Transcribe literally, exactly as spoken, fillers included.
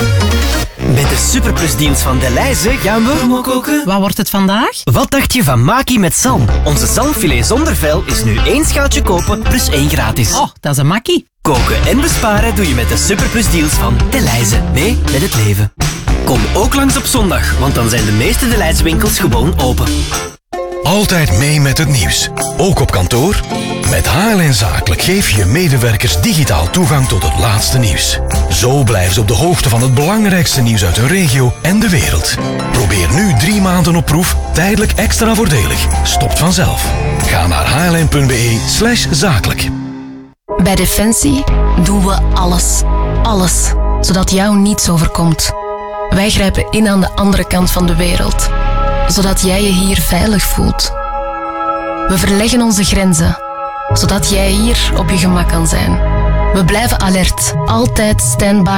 Met de Superplus-deals van Delhaize gaan we promo koken. Wat wordt het vandaag? Wat dacht je van Maki met zalm? Onze zalmfilet zonder vel is nu één schaaltje kopen plus één gratis. Oh, dat is een makkie. Koken en besparen doe je met de Superplus-deals van Delhaize. Mee met het leven. Kom ook langs op zondag, want dan zijn de meeste Delhaize winkels gewoon open. Altijd mee met het nieuws. Ook op kantoor? Met H L N Zakelijk geef je je medewerkers digitaal toegang tot het laatste nieuws. Zo blijven ze op de hoogte van het belangrijkste nieuws uit hun regio en de wereld. Probeer nu drie maanden op proef, tijdelijk extra voordelig. Stopt vanzelf. Ga naar hln.be slash zakelijk. Bij Defensie doen we alles. Alles. Zodat jou niets overkomt. Wij grijpen in aan de andere kant van de wereld. Zodat jij je hier veilig voelt. We verleggen onze grenzen. Zodat jij hier op je gemak kan zijn. We blijven alert. Altijd stand-by.